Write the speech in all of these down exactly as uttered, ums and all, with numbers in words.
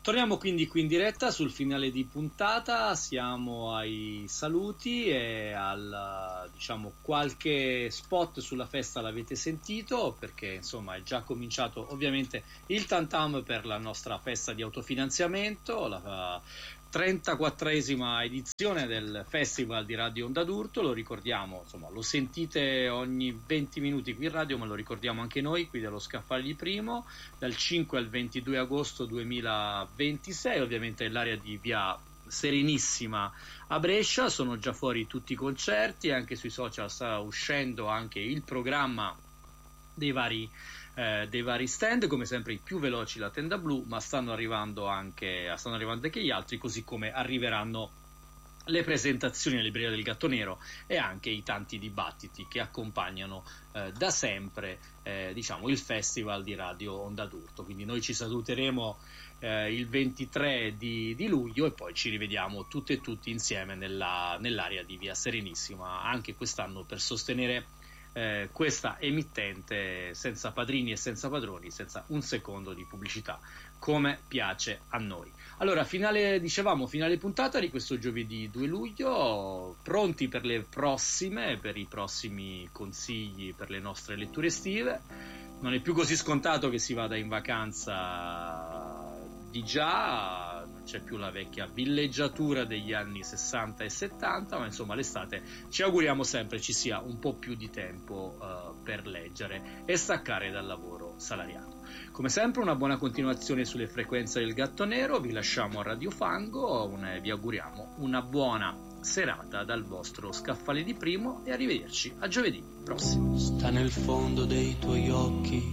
Torniamo quindi qui in diretta sul finale di puntata, siamo ai saluti e al, diciamo, qualche spot sulla festa l'avete sentito, perché insomma è già cominciato ovviamente il tantam per la nostra festa di autofinanziamento, la trentaquattresima edizione del Festival di Radio Onda d'Urto. Lo ricordiamo, insomma, lo sentite ogni venti minuti qui in radio, ma lo ricordiamo anche noi qui dello Scaffale di Primo, dal cinque al ventidue agosto duemilaventisei, ovviamente nell'area di via Serenissima a Brescia. Sono già fuori tutti i concerti, anche sui social sta uscendo anche il programma dei vari Eh, dei vari stand, come sempre i più veloci la tenda blu, ma stanno arrivando anche stanno arrivando anche gli altri, così come arriveranno le presentazioni alla Libreria del Gatto Nero e anche i tanti dibattiti che accompagnano eh, da sempre eh, diciamo il Festival di Radio Onda d'Urto. Quindi noi ci saluteremo eh, il ventitré di, di luglio e poi ci rivediamo tutte e tutti insieme nella, nell'area di via Serenissima anche quest'anno per sostenere Eh, questa emittente senza padrini e senza padroni, senza un secondo di pubblicità, come piace a noi. Allora, finale, dicevamo, finale puntata di questo giovedì due luglio, pronti per le prossime, per i prossimi consigli per le nostre letture estive. Non è più così scontato che si vada in vacanza di già, non c'è più la vecchia villeggiatura degli anni sessanta e settanta, ma insomma l'estate ci auguriamo sempre ci sia un po' più di tempo uh, per leggere e staccare dal lavoro salariato. Come sempre una buona continuazione sulle frequenze del Gatto Nero, vi lasciamo a Radio Fango, un, vi auguriamo una buona serata dal vostro Scaffale di Primo e arrivederci a giovedì prossimo. Sta nel fondo dei tuoi occhi,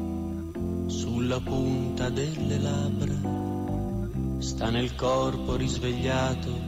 sulla punta delle labbra, sta nel corpo risvegliato